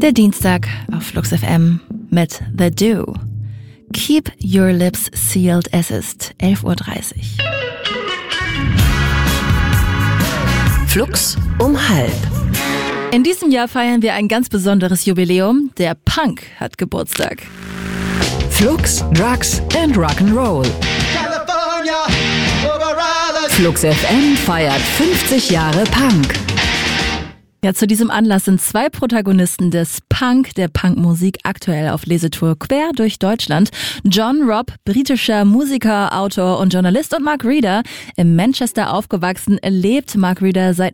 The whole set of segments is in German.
Der Dienstag auf Flux FM mit The Do. Keep Your Lips Sealed. Es ist 11.30 Uhr. Flux um 12:30. In diesem Jahr feiern wir ein ganz besonderes Jubiläum. Der Punk hat Geburtstag. Flux, Drugs and Rock'n'Roll. Flux FM feiert 50 Jahre Punk. Ja, zu diesem Anlass sind zwei Protagonisten des Punk, der Punkmusik, aktuell auf Lesetour quer durch Deutschland. John Robb, britischer Musiker, Autor und Journalist, und Mark Reeder, in Manchester aufgewachsen, lebt Mark Reeder seit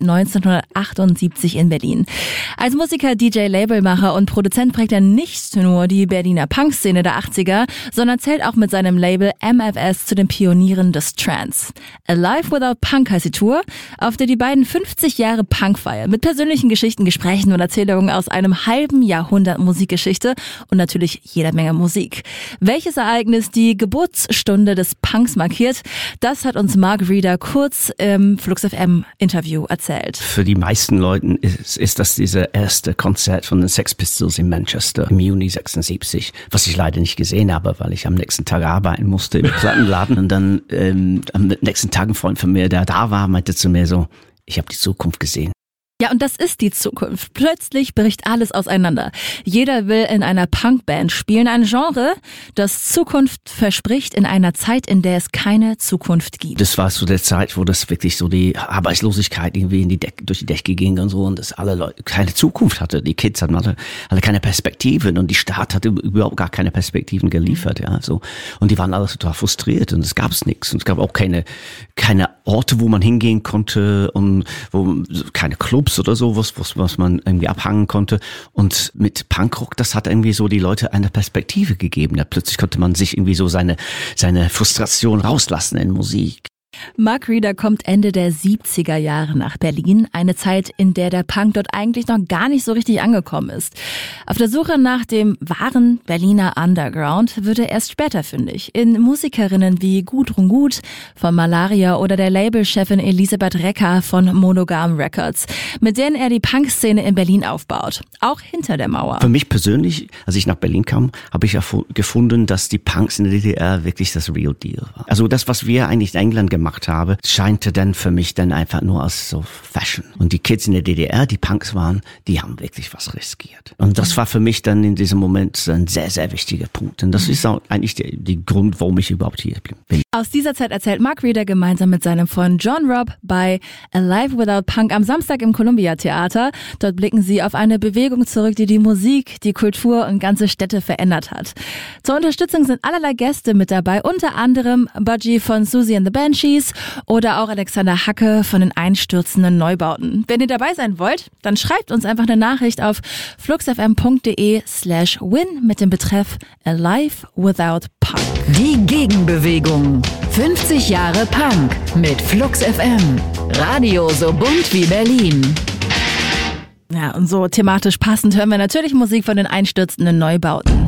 1978 in Berlin. Als Musiker, DJ, Labelmacher und Produzent prägt er nicht nur die Berliner Punkszene der 80er, sondern zählt auch mit seinem Label MFS zu den Pionieren des Trance. Alive Without Punk heißt die Tour, auf der die beiden 50 Jahre Punk feiern, mit persönlichen Geschichten, Gesprächen und Erzählungen aus einem halben Jahrhundert Musikgeschichte und natürlich jeder Menge Musik. Welches Ereignis die Geburtsstunde des Punks markiert, das hat uns Mark Reeder kurz im Flux FM Interview erzählt. Für die meisten Leuten ist das dieser erste Konzert von den Sex Pistols in Manchester im Juni 76, was ich leider nicht gesehen habe, weil ich am nächsten Tag arbeiten musste im Plattenladen. Und dann am nächsten Tag ein Freund von mir, der da war, meinte zu mir so, ich habe die Zukunft gesehen. Ja, und das ist die Zukunft. Plötzlich bricht alles auseinander. Jeder will in einer Punkband spielen, ein Genre, das Zukunft verspricht in einer Zeit, in der es keine Zukunft gibt. Das war so der Zeit, wo das wirklich so die Arbeitslosigkeit irgendwie durch die Decke ging und so, und dass alle Leute keine Zukunft hatte. Die Kids hatten alle keine Perspektiven, und die Stadt hatte überhaupt gar keine Perspektiven geliefert, ja, so. Und die waren alle total frustriert, und es gab nichts, und es gab auch keine Orte, wo man hingehen konnte, und wo keine Clubs oder so, was man irgendwie abhangen konnte. Und mit Punkrock, das hat irgendwie so die Leute eine Perspektive gegeben. Ja, plötzlich konnte man sich irgendwie so seine Frustration rauslassen in Musik. Mark Reeder kommt Ende der 70er Jahre nach Berlin, eine Zeit, in der der Punk dort eigentlich noch gar nicht so richtig angekommen ist. Auf der Suche nach dem wahren Berliner Underground wird er erst später fündig, in Musikerinnen wie Gudrun Gut von Malaria oder der Labelchefin Elisabeth Recker von Monogam Records, mit denen er die Punkszene in Berlin aufbaut, auch hinter der Mauer. Für mich persönlich, als ich nach Berlin kam, habe ich gefunden, dass die Punks in der DDR wirklich das Real Deal war. Also das, was wir eigentlich in England gemacht habe, scheinte dann für mich dann einfach nur als so Fashion. Und die Kids in der DDR, die Punks waren, die haben wirklich was riskiert. Und das war für mich dann in diesem Moment ein sehr, sehr wichtiger Punkt. Und das ist auch eigentlich der Grund, warum ich überhaupt hier bin. Aus dieser Zeit erzählt Mark Reeder gemeinsam mit seinem Freund John Robb bei Alive Without Punk am Samstag im Columbia Theater. Dort blicken sie auf eine Bewegung zurück, die die Musik, die Kultur und ganze Städte verändert hat. Zur Unterstützung sind allerlei Gäste mit dabei, unter anderem Budgie von Susie and the Banshees oder auch Alexander Hacke von den einstürzenden Neubauten. Wenn ihr dabei sein wollt, dann schreibt uns einfach eine Nachricht auf fluxfm.de/win mit dem Betreff Alive Without Punk. Die Gegenbewegung. 50 Jahre Punk mit Flux FM. Radio so bunt wie Berlin. Ja, und so thematisch passend hören wir natürlich Musik von den einstürzenden Neubauten.